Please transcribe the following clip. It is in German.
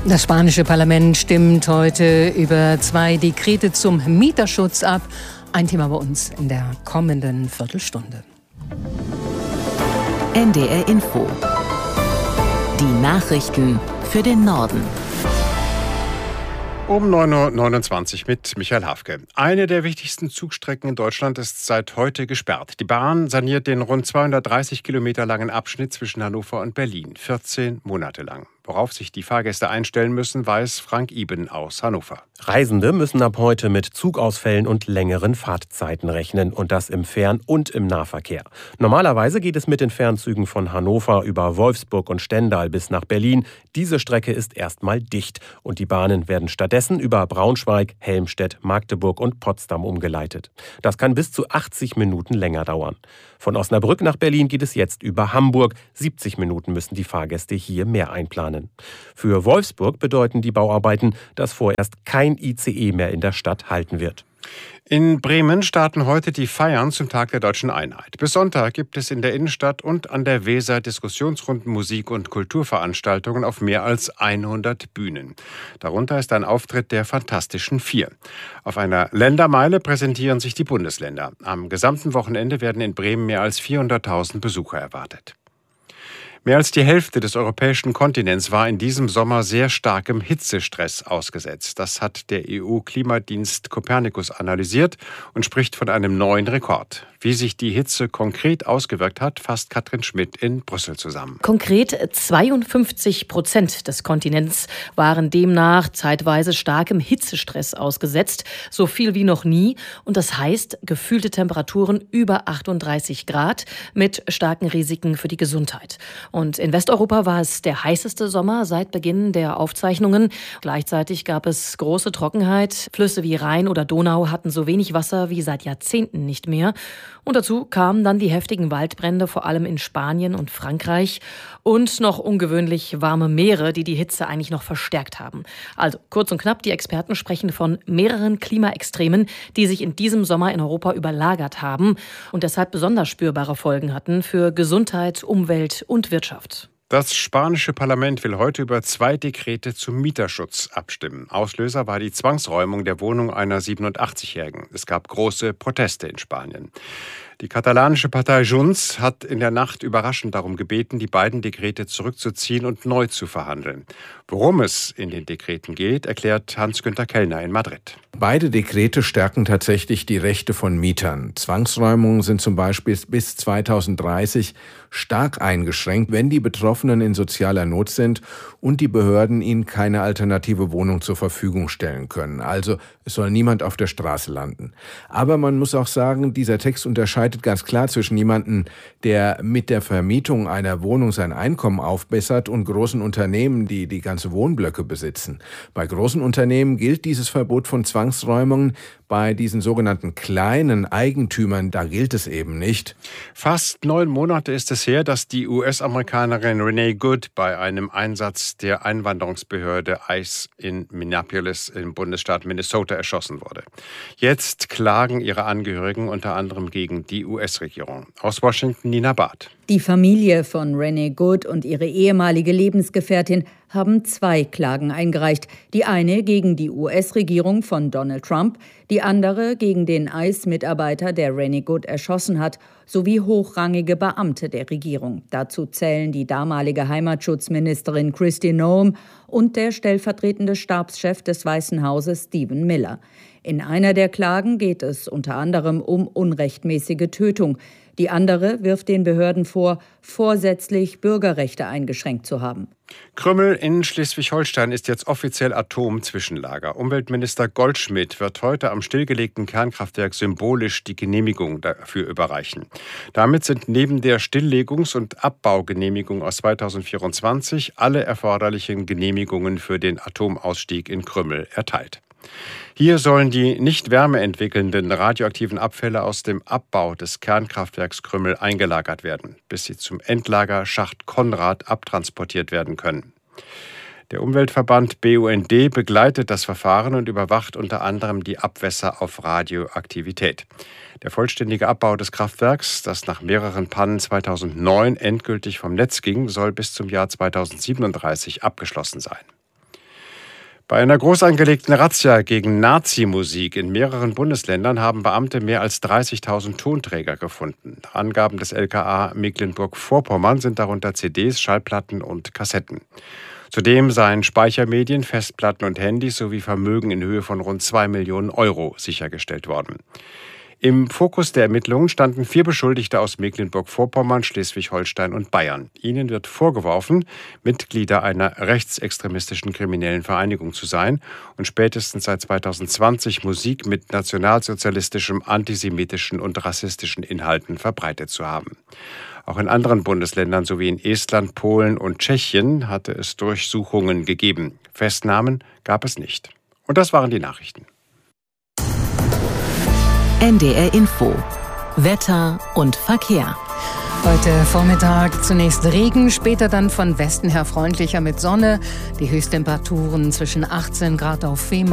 Das spanische Parlament stimmt heute über 2 Dekrete zum Mieterschutz ab. Ein Thema bei uns in der kommenden Viertelstunde. NDR Info. Die Nachrichten für den Norden. Um 9.29 Uhr mit Michael Hafke. Eine der wichtigsten Zugstrecken in Deutschland ist seit heute gesperrt. Die Bahn saniert den rund 230 Kilometer langen Abschnitt zwischen Hannover und Berlin. 14 Monate lang. Worauf sich die Fahrgäste einstellen müssen, weiß Frank Iben aus Hannover. Reisende müssen ab heute mit Zugausfällen und längeren Fahrtzeiten rechnen. Und das im Fern- und im Nahverkehr. Normalerweise geht es mit den Fernzügen von Hannover über Wolfsburg und Stendal bis nach Berlin. Diese Strecke ist erstmal dicht. Und die Bahnen werden stattdessen über Braunschweig, Helmstedt, Magdeburg und Potsdam umgeleitet. Das kann bis zu 80 Minuten länger dauern. Von Osnabrück nach Berlin geht es jetzt über Hamburg. 70 Minuten müssen die Fahrgäste hier mehr einplanen. Für Wolfsburg bedeuten die Bauarbeiten, dass vorerst kein ICE mehr in der Stadt halten wird. In Bremen starten heute die Feiern zum Tag der Deutschen Einheit. Bis Sonntag gibt es in der Innenstadt und an der Weser Diskussionsrunden, Musik- und Kulturveranstaltungen auf mehr als 100 Bühnen. Darunter ist ein Auftritt der Fantastischen Vier. Auf einer Ländermeile präsentieren sich die Bundesländer. Am gesamten Wochenende werden in Bremen mehr als 400.000 Besucher erwartet. Mehr als die Hälfte des europäischen Kontinents war in diesem Sommer sehr starkem Hitzestress ausgesetzt. Das hat der EU-Klimadienst Copernicus analysiert und spricht von einem neuen Rekord. Wie sich die Hitze konkret ausgewirkt hat, fasst Katrin Schmidt in Brüssel zusammen. Konkret 52% des Kontinents waren demnach zeitweise starkem Hitzestress ausgesetzt, so viel wie noch nie. Und das heißt, gefühlte Temperaturen über 38 Grad mit starken Risiken für die Gesundheit. Und in Westeuropa war es der heißeste Sommer seit Beginn der Aufzeichnungen. Gleichzeitig gab es große Trockenheit. Flüsse wie Rhein oder Donau hatten so wenig Wasser wie seit Jahrzehnten nicht mehr. Und dazu kamen dann die heftigen Waldbrände, vor allem in Spanien und Frankreich. Und noch ungewöhnlich warme Meere, die die Hitze eigentlich noch verstärkt haben. Also kurz und knapp, die Experten sprechen von mehreren Klimaextremen, die sich in diesem Sommer in Europa überlagert haben und deshalb besonders spürbare Folgen hatten für Gesundheit, Umwelt und Wirtschaft. Das spanische Parlament will heute über 2 Dekrete zum Mieterschutz abstimmen. Auslöser war die Zwangsräumung der Wohnung einer 87-Jährigen. Es gab große Proteste in Spanien. Die katalanische Partei Junts hat in der Nacht überraschend darum gebeten, die beiden Dekrete zurückzuziehen und neu zu verhandeln. Worum es in den Dekreten geht, erklärt Hans-Günther Kellner in Madrid. Beide Dekrete stärken tatsächlich die Rechte von Mietern. Zwangsräumungen sind zum Beispiel bis 2030 stark eingeschränkt, wenn die Betroffenen in sozialer Not sind und die Behörden ihnen keine alternative Wohnung zur Verfügung stellen können. Also es soll niemand auf der Straße landen. Aber man muss auch sagen, dieser Text unterscheidet ganz klar zwischen jemandem, der mit der Vermietung einer Wohnung sein Einkommen aufbessert, und großen Unternehmen, die die ganze Wohnblöcke besitzen. Bei großen Unternehmen gilt dieses Verbot von Zwangsräumungen. Bei diesen sogenannten kleinen Eigentümern, da gilt es eben nicht. Fast 9 Monate ist es her, dass die US-Amerikanerin Renee Good bei einem Einsatz der Einwanderungsbehörde ICE in Minneapolis im Bundesstaat Minnesota erschossen wurde. Jetzt klagen ihre Angehörigen unter anderem gegen die US-Regierung. Aus Washington Nina Barth. Die Familie von Renee Good und ihre ehemalige Lebensgefährtin haben 2 Klagen eingereicht. Die eine gegen die US-Regierung von Donald Trump, die andere gegen den ICE-Mitarbeiter, der Renee Good erschossen hat, sowie hochrangige Beamte der Regierung. Dazu zählen die damalige Heimatschutzministerin Kristi Noem und der stellvertretende Stabschef des Weißen Hauses Stephen Miller. In einer der Klagen geht es unter anderem um unrechtmäßige Tötung. Die andere wirft den Behörden vor, vorsätzlich Bürgerrechte eingeschränkt zu haben. Krümmel in Schleswig-Holstein ist jetzt offiziell Atomzwischenlager. Umweltminister Goldschmidt wird heute am stillgelegten Kernkraftwerk symbolisch die Genehmigung dafür überreichen. Damit sind neben der Stilllegungs- und Abbaugenehmigung aus 2024 alle erforderlichen Genehmigungen für den Atomausstieg in Krümmel erteilt. Hier sollen die nicht wärmeentwickelnden radioaktiven Abfälle aus dem Abbau des Kernkraftwerks Krümmel eingelagert werden, bis sie zum Endlager Schacht Konrad abtransportiert werden können. Der Umweltverband BUND begleitet das Verfahren und überwacht unter anderem die Abwässer auf Radioaktivität. Der vollständige Abbau des Kraftwerks, das nach mehreren Pannen 2009 endgültig vom Netz ging, soll bis zum Jahr 2037 abgeschlossen sein. Bei einer groß angelegten Razzia gegen Nazi-Musik in mehreren Bundesländern haben Beamte mehr als 30.000 Tonträger gefunden. Angaben des LKA Mecklenburg-Vorpommern sind darunter CDs, Schallplatten und Kassetten. Zudem seien Speichermedien, Festplatten und Handys sowie Vermögen in Höhe von rund 2 Millionen Euro sichergestellt worden. Im Fokus der Ermittlungen standen 4 Beschuldigte aus Mecklenburg-Vorpommern, Schleswig-Holstein und Bayern. Ihnen wird vorgeworfen, Mitglieder einer rechtsextremistischen kriminellen Vereinigung zu sein und spätestens seit 2020 Musik mit nationalsozialistischem, antisemitischen und rassistischen Inhalten verbreitet zu haben. Auch in anderen Bundesländern sowie in Estland, Polen und Tschechien hatte es Durchsuchungen gegeben. Festnahmen gab es nicht. Und das waren die Nachrichten. NDR Info. Wetter und Verkehr. Heute Vormittag zunächst Regen, später dann von Westen her freundlicher mit Sonne. Die Höchsttemperaturen zwischen 18 Grad auf Fehmarn